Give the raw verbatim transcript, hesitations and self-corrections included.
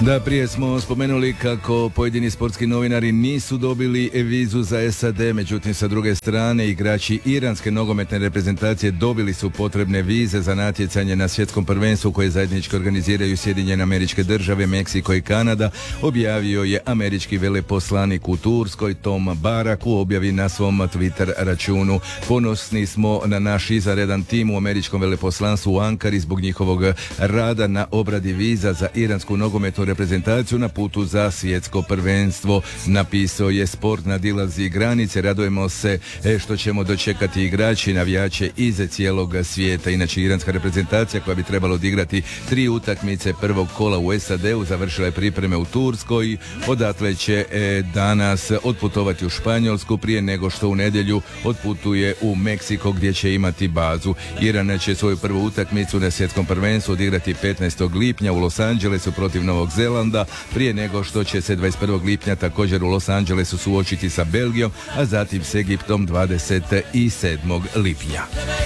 Da, prije smo spomenuli kako pojedini sportski novinari nisu dobili vizu za S A D, međutim sa druge strane igrači iranske nogometne reprezentacije dobili su potrebne vize za natjecanje na svjetskom prvenstvu koje zajednički organiziraju Sjedinjene Američke Države, Meksiko i Kanada, objavio je američki veleposlanik u Turskoj Tom Barak u objavi na svom Twitter računu. Ponosni smo na naš izvanredan tim u američkom veleposlanstvu u Ankari zbog njihovog rada na obradi viza za iransku nogometnu reprezentaciju na putu za svjetsko prvenstvo. Napisao je: sport nadilazi granice, radujemo se što ćemo dočekati igrači, navijače iz cijelog svijeta. Inače, iranska reprezentacija koja bi trebala odigrati tri utakmice prvog kola u S A D-u završila je pripreme u Turskoj. Odatle će danas otputovati u Španjolsku prije nego što u nedjelju otputuje u Meksiko gdje će imati bazu. Iran će svoju prvu utakmicu na svjetskom prvenstvu odigrati petnaestog lipnja u Los Angelesu protiv Novog Zelanda, prije nego što će se dvadeset prvog lipnja također u Los Angelesu suočiti sa Belgijom, a zatim s Egiptom dvadeset sedmog lipnja.